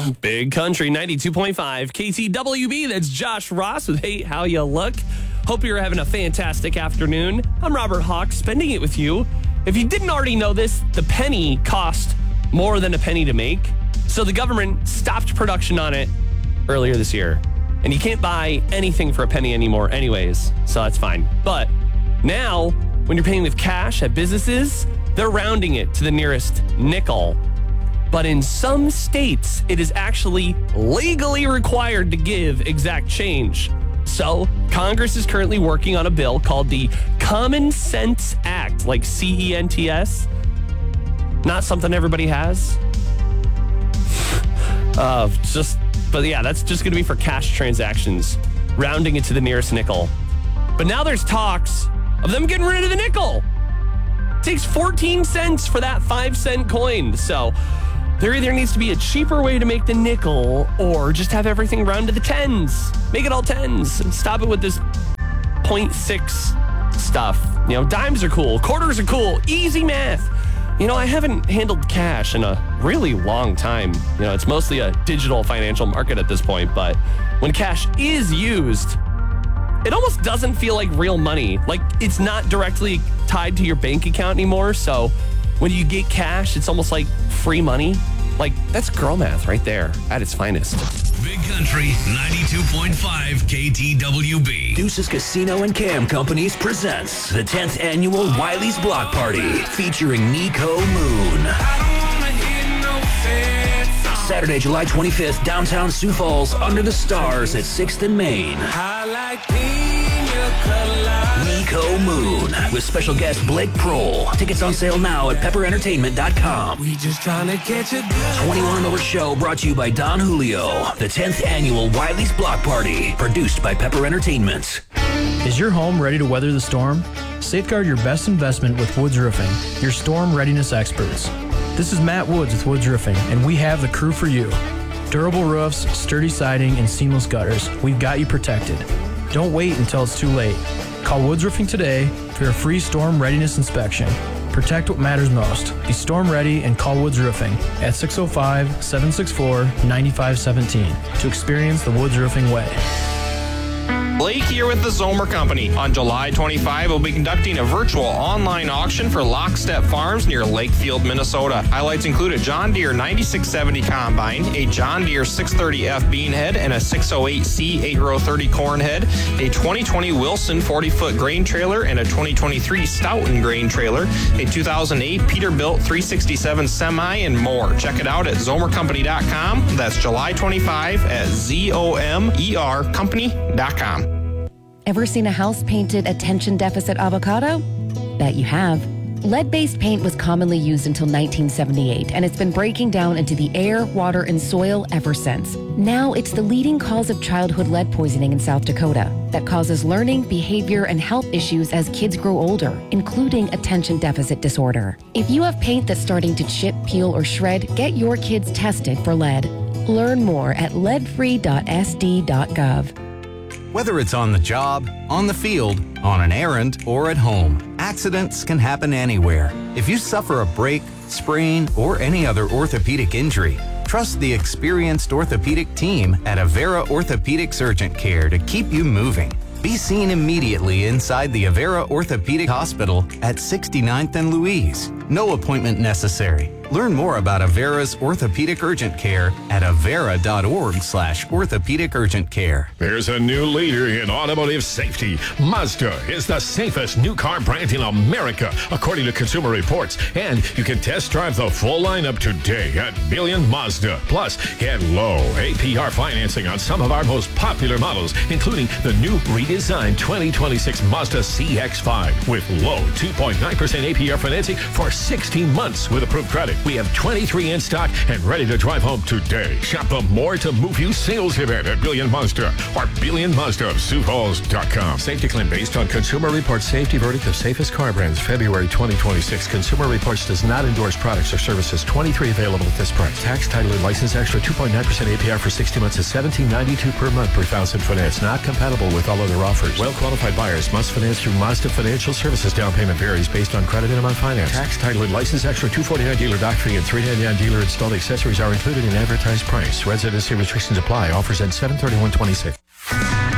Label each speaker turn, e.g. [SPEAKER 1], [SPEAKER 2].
[SPEAKER 1] Big Country 92.5 KTWB. That's Josh Ross with Hey, How You Look. Hope you're having a fantastic afternoon. I'm Robert Hawk, spending it with you. If you didn't already know this, the penny cost more than a penny to make. So the government stopped production on it earlier this year. And you can't buy anything for a penny anymore anyways. So that's fine. But now, when you're paying with cash at businesses, they're rounding it to the nearest nickel. But in some states, it is actually legally required to give exact change. So Congress is currently working on a bill called the Common Sense Act, like CENTS. Not something everybody has. But yeah, that's just going to be for cash transactions, rounding it to the nearest nickel. But now there's talks of them getting rid of the nickel. It takes 14 cents for that 5-cent coin. So there either needs to be a cheaper way to make the nickel or just have everything round to the tens. Make it all tens. Stop it with this 0.6 stuff. You know, dimes are cool. Quarters are cool. Easy math. You know, I haven't handled cash in a really long time. You know, it's mostly a digital financial market at this point. But when cash is used, it almost doesn't feel like real money. Like, it's not directly tied to your bank account anymore. So when you get cash, it's almost like free money. Like, that's girl math right there at its finest.
[SPEAKER 2] Big Country 92.5 KTWB.
[SPEAKER 3] Deuces Casino and Cam Companies presents the 10th annual Wiley's Block Party featuring Nico Moon. Saturday, July 25th, downtown Sioux Falls, under the stars at 6th and Main. Nico Moon with special guest Blake Prohl. Tickets on sale now at pepperentertainment.com.
[SPEAKER 4] We just trying to catch a
[SPEAKER 3] 21 and over show brought to you by Don Julio. The 10th annual Wiley's Block Party, produced by Pepper Entertainment.
[SPEAKER 5] Is your home ready to weather the storm? Safeguard your best investment with Woods Roofing, your storm readiness experts. This is Matt Woods with Woods Roofing, and we have the crew for you. Durable roofs, sturdy siding, and seamless gutters. We've got you protected. Don't wait until it's too late. Call Woods Roofing today for a free storm readiness inspection. Protect what matters most. Be storm ready and call Woods Roofing at 605-764-9517 to experience the Woods Roofing way.
[SPEAKER 6] Blake here with the Zomer Company. On July 25, we'll be conducting a virtual online auction for Lockstep Farms near Lakefield, Minnesota. Highlights include a John Deere 9670 combine, a John Deere 630F bean head, and a 608C 8-row 30 corn head, a 2020 Wilson 40-foot grain trailer, and a 2023 Stoughton grain trailer, a 2008 Peterbilt 367 semi, and more. Check it out at zomercompany.com. That's July 25 at ZOMERcompany.com.
[SPEAKER 7] Ever seen a house painted attention deficit avocado? Bet you have. Lead-based paint was commonly used until 1978, and it's been breaking down into the air, water, and soil ever since. Now it's the leading cause of childhood lead poisoning in South Dakota that causes learning, behavior, and health issues as kids grow older, including attention deficit disorder. If you have paint that's starting to chip, peel, or shred, get your kids tested for lead. Learn more at leadfree.sd.gov.
[SPEAKER 8] Whether it's on the job, on the field, on an errand, or at home, accidents can happen anywhere. If you suffer a break, sprain, or any other orthopedic injury, trust the experienced orthopedic team at Avera Orthopedics Urgent Care to keep you moving. Be seen immediately inside the Avera Orthopedic Hospital at 69th and Louise. No appointment necessary. Learn more about Avera's Orthopedic Urgent Care at avera.org/orthopedic urgent care.
[SPEAKER 9] There's a new leader in automotive safety. Mazda is the safest new car brand in America, according to Consumer Reports. And you can test drive the full lineup today at Billion Mazda. Plus, get low APR financing on some of our most popular models, including the new redesigned 2026 Mazda CX-5 with low 2.9% APR financing for 16 months with approved credit. We have 23 in stock and ready to drive home today. Shop the More to Move You sales event at Billion Mazda or BillionMazdaofSiouxFalls.com. Safety claim based on Consumer Reports safety verdict of safest car brands, February 2026. Consumer Reports does not endorse products or services. 23 available at this price. Tax, title, and license extra 2.9% APR for 60 months is $17.92 per month per thousand finance. Not compatible with all other offers. Well-qualified buyers must finance through Mazda Financial Services. Down payment varies based on credit and amount finance. Tax, title, and license extra $249 dealer factory and 399 dealer installed accessories are included in advertised price. Residency restrictions apply. Offers end 7/31/26.